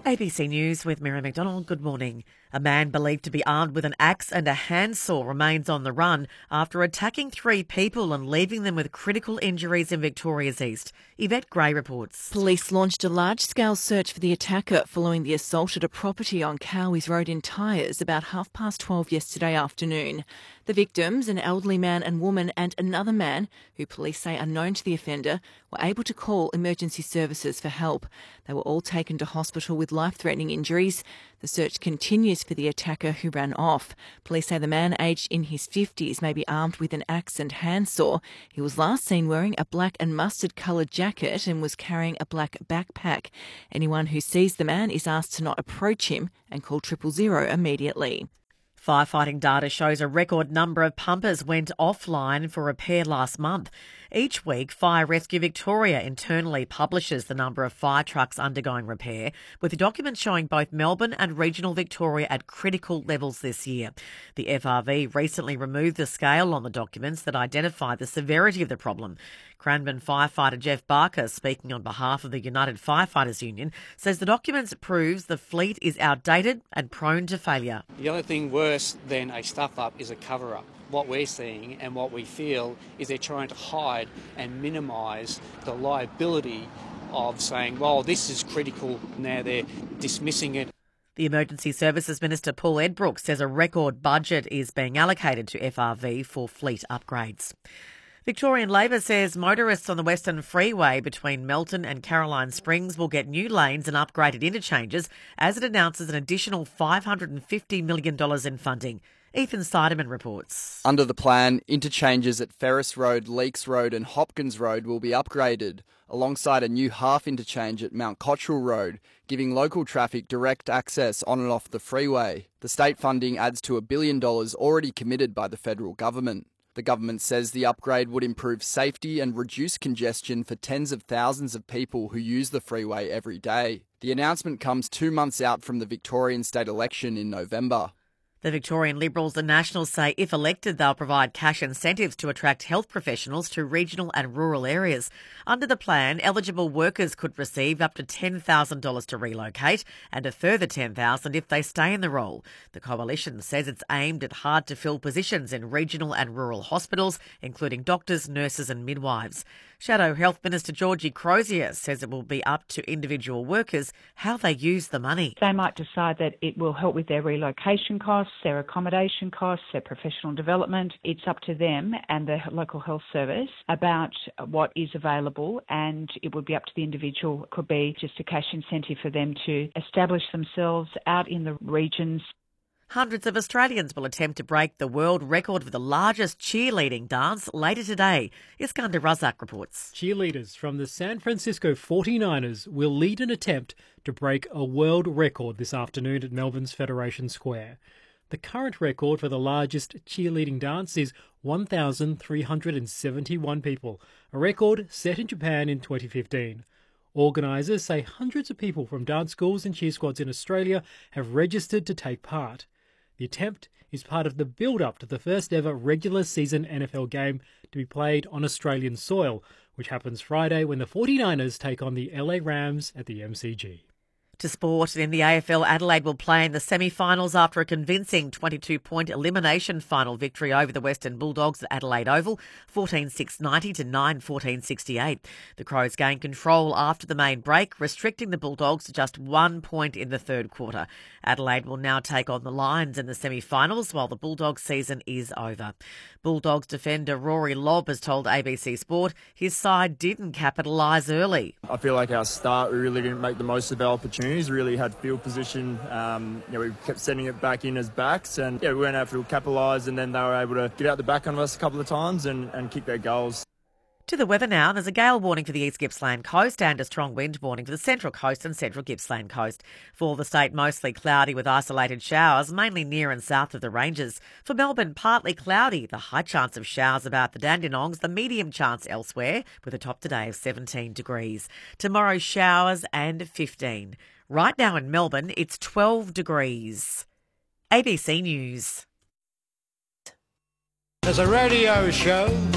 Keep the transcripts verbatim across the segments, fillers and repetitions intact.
A B C News with Mary McDonald. Good morning. A man believed to be armed with an axe and a handsaw remains on the run after attacking three people and leaving them with critical injuries in Victoria's East. Yvette Gray reports. Police launched a large-scale search for the attacker following the assault at a property on Cowies Road in Tyres about half past twelve yesterday afternoon. The victims, an elderly man and woman and another man, who police say are known to the offender, were able to call emergency services for help. They were all taken to hospital with life-threatening injuries. The search continues for the attacker who ran off. Police say the man, aged in his fifties, may be armed with an axe and handsaw. He was last seen wearing a black and mustard-coloured jacket and was carrying a black backpack. Anyone who sees the man is asked to not approach him and call triple zero immediately. Firefighting data shows a record number of pumpers went offline for repair last month. Each week, Fire Rescue Victoria internally publishes the number of fire trucks undergoing repair, with documents showing both Melbourne and regional Victoria at critical levels this year. The F R V recently removed the scale on the documents that identify the severity of the problem. Cranbourne firefighter Jeff Barker, speaking on behalf of the United Firefighters Union, says the documents proves the fleet is outdated and prone to failure. The only thing worse than a stuff-up is a cover-up. What we're seeing and what we feel is they're trying to hide and minimise the liability of saying, well, this is critical, now they're dismissing it. The Emergency Services Minister Paul Edbrook says a record budget is being allocated to F R V for fleet upgrades. Victorian Labor says motorists on the Western Freeway between Melton and Caroline Springs will get new lanes and upgraded interchanges as it announces an additional five hundred fifty million dollars in funding. Ethan Seidemann reports. Under the plan, interchanges at Ferris Road, Leakes Road and Hopkins Road will be upgraded, alongside a new half interchange at Mount Cottrell Road, giving local traffic direct access on and off the freeway. The state funding adds to a billion dollars already committed by the federal government. The government says the upgrade would improve safety and reduce congestion for tens of thousands of people who use the freeway every day. The announcement comes two months out from the Victorian state election in November. The Victorian Liberals and Nationals say if elected, they'll provide cash incentives to attract health professionals to regional and rural areas. Under the plan, eligible workers could receive up to ten thousand dollars to relocate and a further ten thousand dollars if they stay in the role. The coalition says it's aimed at hard-to-fill positions in regional and rural hospitals, including doctors, nurses and midwives. Shadow Health Minister Georgie Crozier says it will be up to individual workers how they use the money. They might decide that it will help with their relocation costs, their accommodation costs, their professional development. It's up to them and the local health service about what is available, and it would be up to the individual. It could be just a cash incentive for them to establish themselves out in the regions. Hundreds of Australians will attempt to break the world record for the largest cheerleading dance later today. Iskander Razak reports. Cheerleaders from the San Francisco forty-niners will lead an attempt to break a world record this afternoon at Melbourne's Federation Square. The current record for the largest cheerleading dance is one thousand three hundred seventy-one people, a record set in Japan in twenty fifteen. Organisers say hundreds of people from dance schools and cheer squads in Australia have registered to take part. The attempt is part of the build-up to the first ever regular season N F L game to be played on Australian soil, which happens Friday when the forty-niners take on the L A Rams at the M C G. To sport, in the A F L, Adelaide will play in the semi-finals after a convincing twenty-two point elimination final victory over the Western Bulldogs at Adelaide Oval, fourteen six ninety to nine fourteen sixty-eight. The Crows gained control after the main break, restricting the Bulldogs to just one point in the third quarter. Adelaide will now take on the Lions in the semi-finals while the Bulldogs season is over. Bulldogs defender Rory Lobb has told A B C Sport his side didn't capitalise early. I feel like our start, we really didn't make the most of our opportunities. Really had field position. Um, you know, we kept sending it back in as backs, and yeah, we weren't able to capitalise. And then they were able to get out the back on us a couple of times and, and kick their goals. To the weather now, there's a gale warning for the East Gippsland coast and a strong wind warning for the Central Coast and Central Gippsland coast. For the state, mostly cloudy with isolated showers, mainly near and south of the ranges. For Melbourne, partly cloudy, the high chance of showers about the Dandenongs, the medium chance elsewhere, with a top today of seventeen degrees. Tomorrow, showers and fifteen. Right now in Melbourne, it's twelve degrees. A B C News. There's a radio show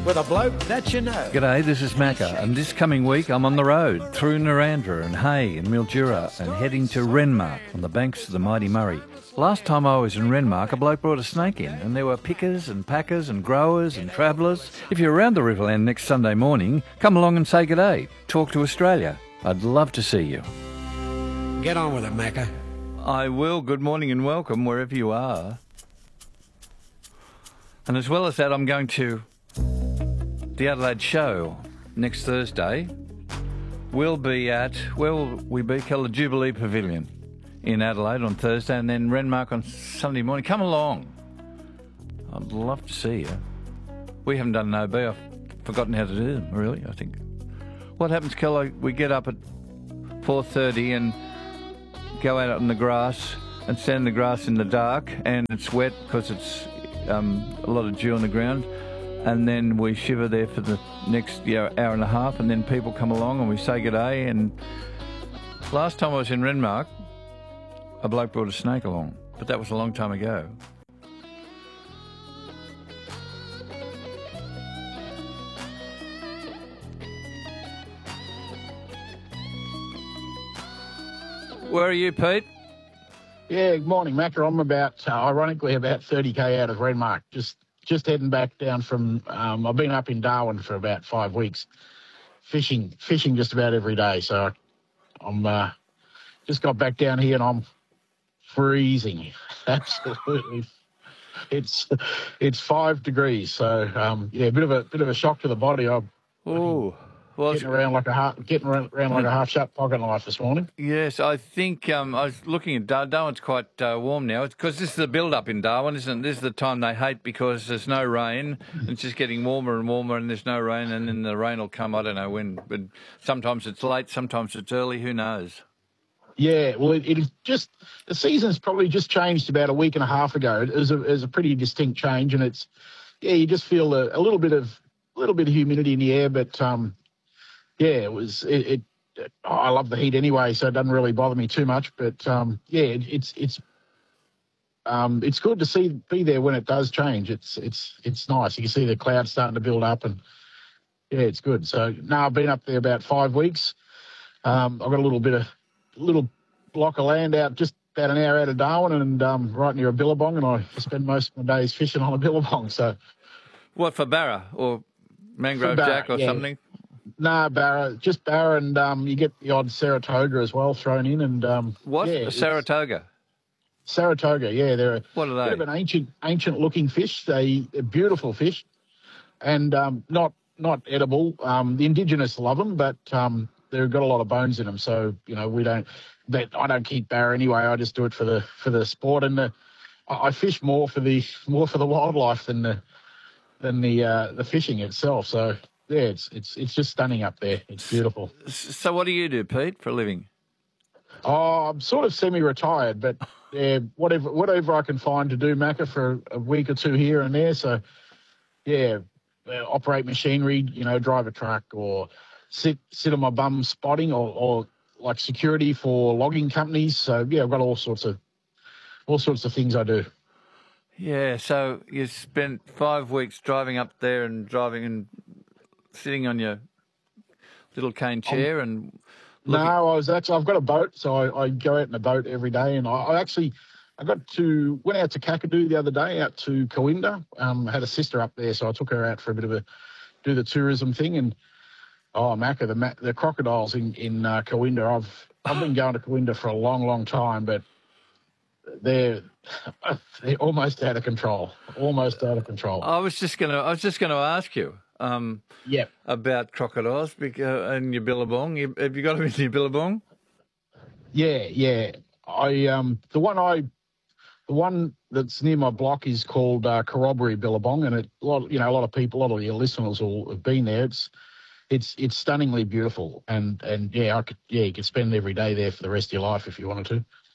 with a bloke that you know. G'day, this is Macca, and this coming week I'm on the road through Narrandera and Hay and Mildura and heading to Renmark on the banks of the mighty Murray. Last time I was in Renmark, a bloke brought a snake in, and there were pickers and packers and growers and travellers. If you're around the Riverland next Sunday morning, come along and say g'day. Talk to Australia. I'd love to see you. Get on with it, Macca. I will. Good morning and welcome wherever you are. And as well as that, I'm going to the Adelaide Show next Thursday. We'll be at, where will we be? Called the Jubilee Pavilion in Adelaide on Thursday, and then Renmark on Sunday morning. Come along. I'd love to see you. We haven't done an O B. I've forgotten how to do them, really, I think. What happens, Kelly? We get up at four thirty and go out on the grass and stand in the grass in the dark, and it's wet because it's um, a lot of dew on the ground, and then we shiver there for the next you know, hour and a half, and then people come along and we say good day. And last time I was in Renmark, a bloke brought a snake along, but that was a long time ago. Where are you, Pete? Yeah, good morning, Macca. I'm about, uh, ironically, about thirty k out of Renmark. Just just heading back down from, um, I've been up in Darwin for about five weeks, fishing fishing just about every day. So I'm uh, just got back down here and I'm freezing, absolutely. It's it's five degrees, so um, yeah, a bit of a bit of a shock to the body. I'm oh, well, getting around like a half, getting around, around like a half shut pocket knife this morning. Yes, I think um, I was looking at Dar- Darwin's quite uh, warm now. It's because this is the build-up in Darwin, isn't it? This is the time they hate because there's no rain. It's just getting warmer and warmer, and there's no rain, and then the rain will come. I don't know when, but sometimes it's late, sometimes it's early. Who knows? Yeah, well, it, it is just the season's probably just changed about a week and a half ago. It was a, it was a pretty distinct change, and it's yeah, you just feel a, a little bit of a little bit of humidity in the air, but um, yeah, it was it, it. I love the heat anyway, so it doesn't really bother me too much. But um, yeah, it, it's it's um, it's good to see be there when it does change. It's it's it's nice. You can see the clouds starting to build up, and yeah, it's good. So now I've been up there about five weeks. Um, I've got a little bit of little block of land out just about an hour out of Darwin, and um, right near a billabong, and I spend most of my days fishing on a billabong. So, what, for barra or mangrove barra, jack or yeah. something? No, barra, just barra, and um, you get the odd Saratoga as well thrown in. And um, what yeah, a Saratoga? Saratoga, yeah, they're a what are they? Bit of an ancient, ancient-looking fish. They, they're beautiful fish, and um, not not edible. Um, the indigenous love them, but um, they've got a lot of bones in them, so you know we don't. They, I don't keep barra anyway. I just do it for the for the sport, and the, I, I fish more for the more for the wildlife than the than the uh, the fishing itself. So yeah, it's it's it's just stunning up there. It's beautiful. So what do you do, Pete, for a living? Oh, I'm sort of semi-retired, but yeah, whatever whatever I can find to do, Macca, for a week or two here and there. So yeah, uh, operate machinery, you know, drive a truck, or sit sit on my bum spotting, or, or like security for logging companies. So yeah, I've got all sorts of all sorts of things I do. Yeah, so you spent five weeks driving up there and driving and sitting on your little cane chair um, and looking... No, I was actually I've got a boat, so I, I go out in a boat every day, and I, I actually I got to went out to Kakadu the other day, out to Coimbra. Um, I had a sister up there, so I took her out for a bit of a do the tourism thing. And oh, Macca, the the crocodiles in in uh, Coimbra. I've I've been going to Coimbra for a long, long time, but they're they're almost out of control. Almost out of control. I was just gonna I was just gonna ask you. Um, yep. About crocodiles because, and your billabong. You, have you got them in your billabong? Yeah, yeah. I um the one I the one that's near my block is called uh, Corroboree Billabong, and it a lot you know a lot of people, a lot of your listeners will have been there. It's it's it's stunningly beautiful, and and yeah, I could yeah you could spend every day there for the rest of your life if you wanted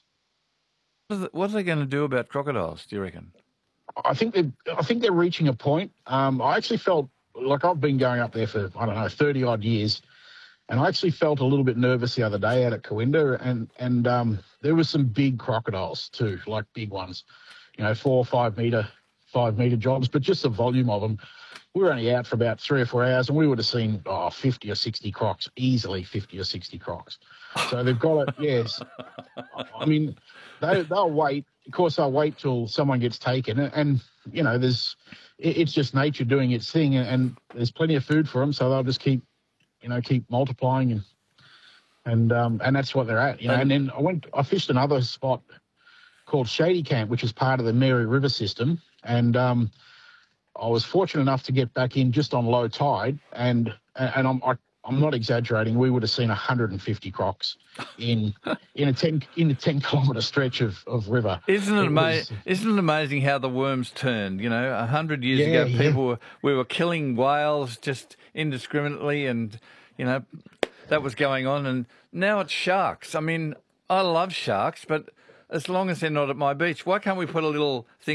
to. What are they going to do about crocodiles? Do you reckon? I think they I think they're reaching a point. Um, I actually felt. Like I've been going up there for, I don't know, thirty odd years. And I actually felt a little bit nervous the other day out at Coimbra, and, and um, there was some big crocodiles too, like big ones, you know, four or five metre five metre jobs, but just the volume of them. We were only out for about three or four hours, and we would have seen oh, fifty or sixty crocs, easily fifty or sixty crocs. So they've got it, yes. I mean, they, they'll wait. Of course, they'll wait till someone gets taken. And, and you know, there's it, it's just nature doing its thing, and, and there's plenty of food for them, so they'll just keep, you know, keep multiplying, and and um, and that's what they're at. You know, and then I went, I fished another spot called Shady Camp, which is part of the Mary River system, and um, I was fortunate enough to get back in just on low tide, and and I'm I, I'm not exaggerating. We would have seen one hundred fifty crocs in in a ten in a ten kilometre stretch of, of river. Isn't it, it amazing? Isn't it amazing how the worms turned? You know, a hundred years Yeah, ago, yeah. people were we were killing whales just indiscriminately, and you know that was going on. And now it's sharks. I mean, I love sharks, but as long as they're not at my beach, why can't we put a little thing